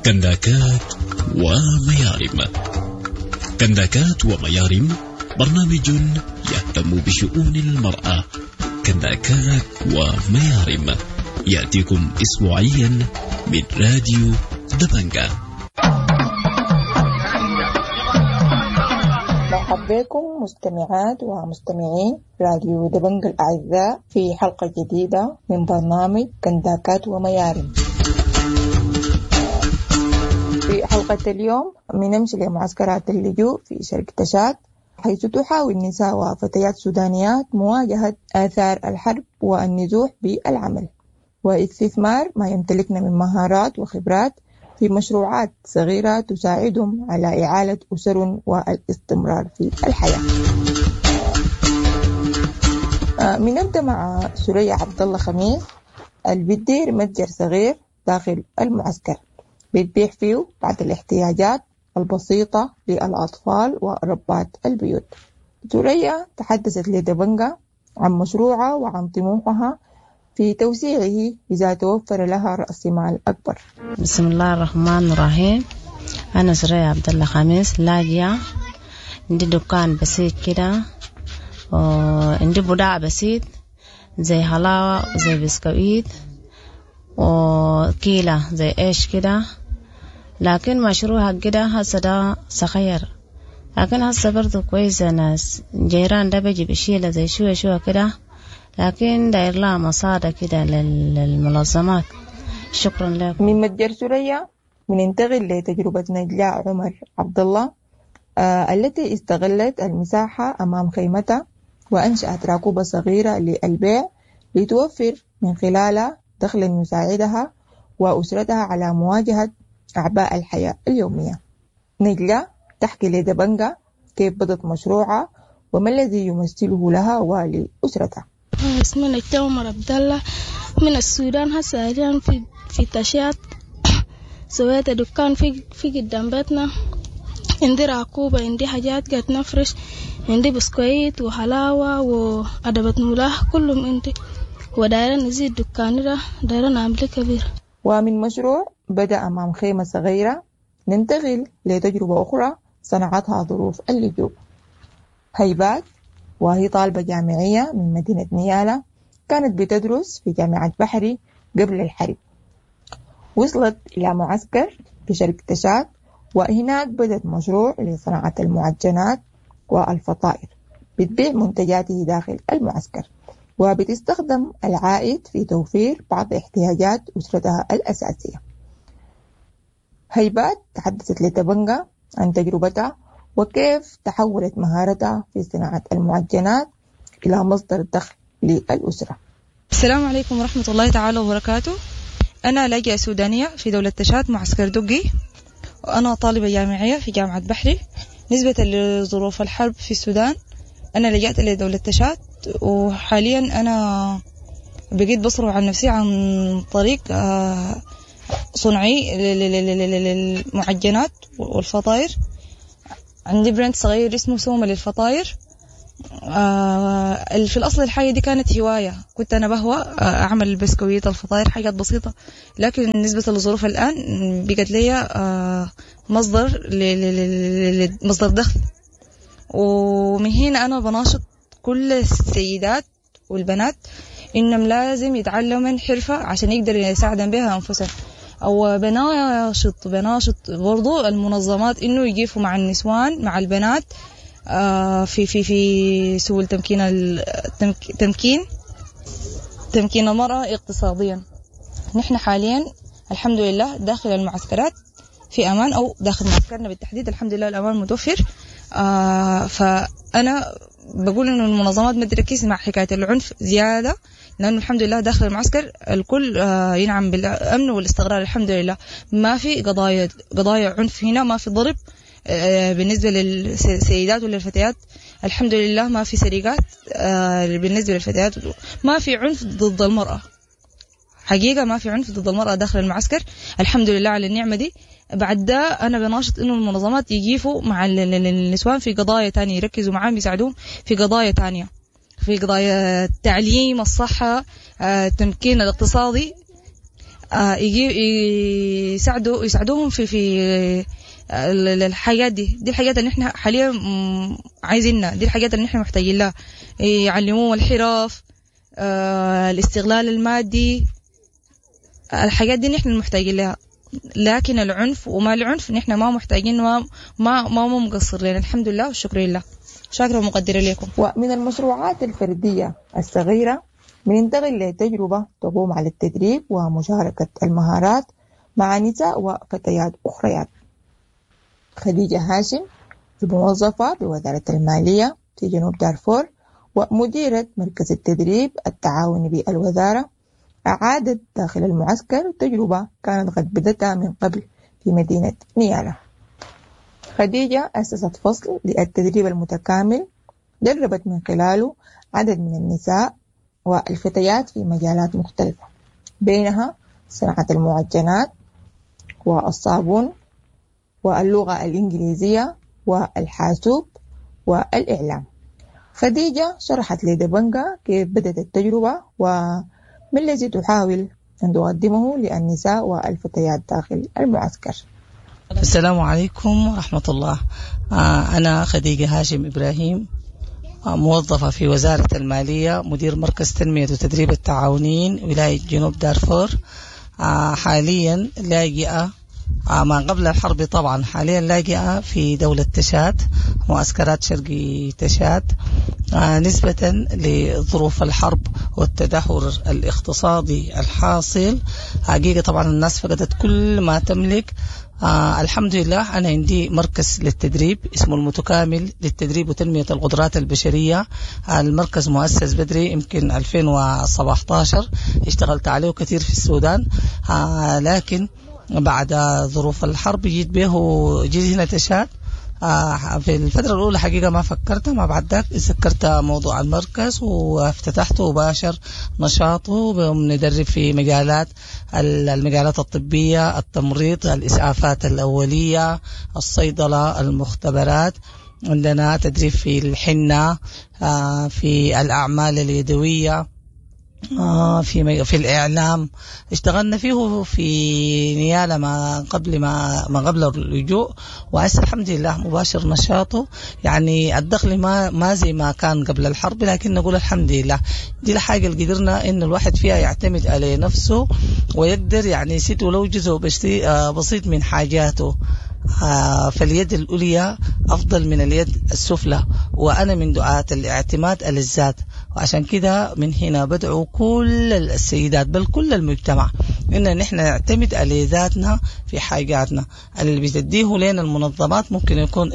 كنداكات وميارم. كنداكات وميارم برنامج يهتم بشؤون المرأة. كنداكات وميارم يأتيكم أسبوعيا من راديو دبنجا. مرحبا بكم مستمعات ومستمعين راديو دبنجا الأعزاء في حلقة جديدة من برنامج كنداكات وميارم. في حلقة اليوم بنمشي لمعسكرات اللجوء في شرق تشاد، حيث تحاول نساء وفتيات سودانيات مواجهة آثار الحرب والنزوح بالعمل واستثمار ما يمتلكنا من مهارات وخبرات في مشروعات صغيرة تساعدهم على إعالة أسر والاستمرار في الحياة. بنبدأ مع سوريا عبد الله خميس اللي بتدير متجر صغير داخل المعسكر بتبيع فيه بعض الاحتياجات البسيطة للأطفال وربات البيوت. سوريا تحدثت لدبنجا عن مشروعها وعن طموحها في توسيعه إذا توفر لها رأس مال أكبر. بسم الله الرحمن الرحيم. أنا سوريا عبد الله خميس لاجئة، عندي دكان بسيط كده وعندي بضاعة بسيط زي حلاوة وزي بسكويت وكيلة زي إيش كده، لكن مشروعها كده هسه ده صغير، لكن هسه برضو كويسة. ناس جيران ده بيجي بشيلة زي شوية كده، لكن داير لها مصادة كده للمنظمات. شكرا لكم. من متجر سوريا بننتقل لتجربة نجلاء عمر عبد الله التي استغلت المساحة أمام خيمتها وأنشأت راكوبة صغيرة للبيع لتوفر من خلالها دخلا يساعدها وأسرتها على مواجهة أعباء الحياة اليومية. نجلاء تحكي لدبنجا كيف بدأت مشروعها وما الذي يمثله لها ولأسرتها. اسمي نجلاء عمر عبد الله من السودان، هسه حاليا في تشاد. سويت دكان في قدام بيتنا، عندي راكوبة، عندي حاجات قاعد نفرش، عندي بسكويت وحلاوة وأدبة ملاح كلهم عندي، ودايرة نزيد دكاني ده، دايرة نعمل كبير. ومن مشروع بدأ أمام خيمة صغيرة ننتقل لتجربة أخرى صنعتها ظروف اللجوء. هيبات وهي طالبة جامعية من مدينة نيالا، كانت بتدرس في جامعة بحري قبل الحرب. وصلت إلى معسكر في شرق تشاد، وهناك بدأت مشروع لصناعة المعجنات والفطائر، بتبيع منتجاته داخل المعسكر وبتستخدم العائد في توفير بعض احتياجات أسرتها الأساسية. هيبات تحدثت لتبنجا عن تجربتها وكيف تحولت مهارتها في صناعة المعجنات إلى مصدر دخل للأسرة. السلام عليكم ورحمة الله تعالى وبركاته. أنا لاجئة سودانية في دولة تشاد معسكر دقي، وأنا طالبة جامعية في جامعة بحري. نسبة لظروف الحرب في السودان أنا لجأت لدولة تشاد، وحاليا أنا بقيت بصرف عن نفسي عن طريق صنعي للمعجنات والفطائر. عندي براند صغير اسمه سومة للفطائر. في الأصل الحاجة دي كانت هواية، كنت أنا بهوى أعمل البسكويت الفطائر حاجات بسيطة، لكن بالنسبة للظروف الآن بقت لي مصدر دخل. ومن هنا أنا بناشط كل السيدات والبنات إنهم لازم يتعلموا حرفة عشان يقدروا يساعدوا بها أنفسهم. أو بناشط برضو المنظمات إنه يجيفوا مع النسوان مع البنات في سبل تمكين المرأة اقتصاديا. نحن حاليا الحمد لله داخل المعسكرات في أمان، أو داخل معسكرنا بالتحديد الحمد لله الأمان متوفر. فأنا بقول إنه المنظمات ما تركز مع حكاية العنف زيادة، لأنه الحمد لله داخل المعسكر الكل ينعم بالأمن والاستقرار الحمد لله. ما في قضايا عنف هنا، ما في ضرب بالنسبة للسيدات وللفتيات الحمد لله، ما في سرقات بالنسبة للفتيات، ما في عنف ضد المرأة. حقيقة ما في عنف ضد المرأة داخل المعسكر الحمد لله على النعمة دي. بعد ده أنا بناشط إنه المنظمات يجيفوا مع النسوان في قضايا تانية، يركزوا معاهم يساعدوهم في قضايا تانية، في قضايا التعليم، الصحة، التمكين الاقتصادي. يساعدوهم في الحاجات دي الحاجات اللي احنا حاليا عايزينها، دي الحاجات اللي احنا محتاجين لها. يعلموهم الحرف، الاستغلال المادي، الحاجات دي نحن محتاجين لها. لكن العنف وما العنف نحن ما محتاجين، ما مقصرين. الحمد لله والشكر لله. شاكرة ومقدرة لكم. ومن المشروعات الفردية الصغيرة بننتقل لتجربة تقوم على التدريب ومشاركة المهارات مع نساء وفتيات أخريات. خديجة هاشم موظفة بوزارة المالية في جنوب دارفور ومديرة مركز التدريب التعاوني بالوزارة، أعادت داخل المعسكر تجربة كانت قد بدتها من قبل في مدينة نيالا. خديجة أسست فصل للتدريب المتكامل دربت من خلاله عدد من النساء والفتيات في مجالات مختلفة، بينها صناعة المعجنات والصابون واللغة الإنجليزية والحاسوب والإعلام. خديجة شرحت لدبنجا كيف بدأت التجربة وما الذي تحاول أن تقدمه للنساء والفتيات داخل المعسكر. السلام عليكم ورحمة الله. أنا خديجة هاشم إبراهيم، موظفة في وزارة المالية، مدير مركز تنمية وتدريب التعاونيين ولاية جنوب دارفور. حاليا لاجئة ما قبل الحرب طبعا، حاليا لاجئة في دولة تشاد، معسكرات شرقي تشاد، نسبة لظروف الحرب والتدهور الاقتصادي الحاصل. حقيقة طبعا الناس فقدت كل ما تملك. الحمد لله أنا عندي مركز للتدريب اسمه المتكامل للتدريب وتنمية القدرات البشرية. المركز مؤسس بدري يمكن 2017، اشتغلت عليه كثير في السودان، لكن بعد ظروف الحرب جيت هنا تشاد. في الفترة الأولى حقيقة ما فكرت، ما بعد ذاك ذكرت موضوع المركز وافتتحته وباشر نشاطه. بندرب في المجالات الطبية، التمريض، الإسعافات الأولية، الصيدلة، المختبرات. عندنا تدريب في الحنة، في الأعمال اليدوية، في الإعلام. اشتغلنا فيه في نيالا ما قبل اللجوء، وهسه الحمد لله مباشر نشاطه. يعني الدخل ما زي ما كان قبل الحرب، لكن نقول الحمد لله. دي الحاجة اللي قدرنا إن الواحد فيها يعتمد على نفسه ويقدر يعني يسد ولو جزء بسيط من حاجاته. فاليد الأولية أفضل من اليد السفلى، وأنا من دعاة الاعتماد على الذات. وعشان كده من هنا بدعو كل السيدات بل كل المجتمع إن نحن نعتمد على ذاتنا في حاجاتنا. اللي بتديه لنا المنظمات ممكن يكون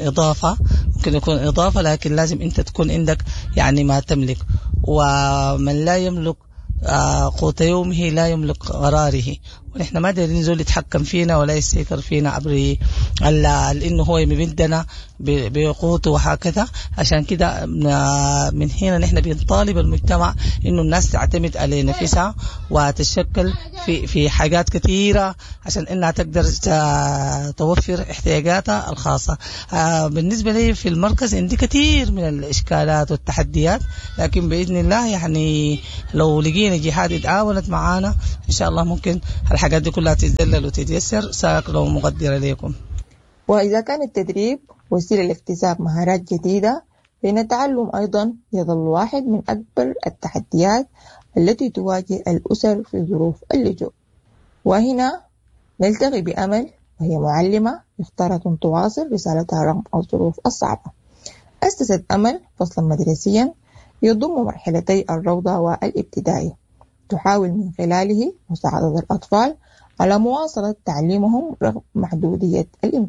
إضافة، لكن لازم أنت تكون عندك يعني ما تملك. ومن لا يملك قوت يومه لا يملك قراره. ونحن ما دارين نزول يتحكم فينا ولا يسيطر فينا عبر إنه هو يمدنا بقوته وهكذا. عشان كده من هنا نحن بنطالب المجتمع إنه الناس تعتمد على نفسها وتشكل في حاجات كثيرة عشان إنها تقدر توفر احتياجاتها الخاصة. بالنسبة لي في المركز عندي كثير من الإشكالات والتحديات، لكن بإذن الله يعني لو لقينا جهات تعاونت معانا إن شاء الله ممكن الحاجات دي كلها تتدلل وتتيسر. شاكرا ومقدرة لكم. وإذا كان التدريب وسيلة لاكتساب مهارات جديدة، فإن التعلم أيضا يظل واحد من أكبر التحديات التي تواجه الأسر في ظروف اللجوء. وهنا نلتقي بأمل، وهي معلمة يفترض أن تواصل رسالتها رغم الظروف الصعبة. أسست أمل فصلا مدرسيا يضم مرحلتي الروضة والابتدائي، تحاول من خلاله مساعدة الأطفال على مواصلة تعليمهم رغم محدودية الإمكانيات.